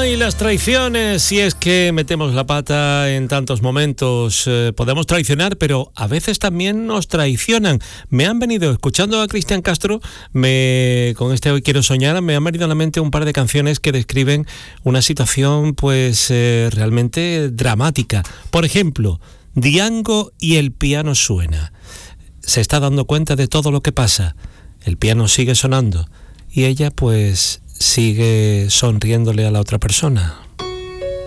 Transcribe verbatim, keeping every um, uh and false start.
Ay, las traiciones, si es que metemos la pata en tantos momentos, eh, podemos traicionar, pero a veces también nos traicionan. Me han venido, escuchando a Cristian Castro, me, con este Hoy Quiero Soñar, me han venido a la mente un par de canciones que describen una situación pues eh, realmente dramática. Por ejemplo, Diango y el piano suena. Se está dando cuenta de todo lo que pasa. El piano sigue sonando y ella pues sigue sonriéndole a la otra persona.